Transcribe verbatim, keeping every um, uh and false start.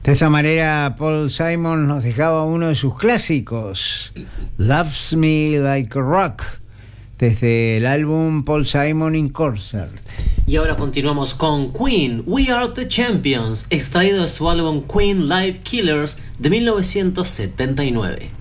De esa manera, Paul Simon nos dejaba uno de sus clásicos, Loves Me Like a Rock, desde el álbum Paul Simon in Concert. Y ahora continuamos con Queen, We Are the Champions, extraído de su álbum Queen Live Killers de mil novecientos setenta y nueve.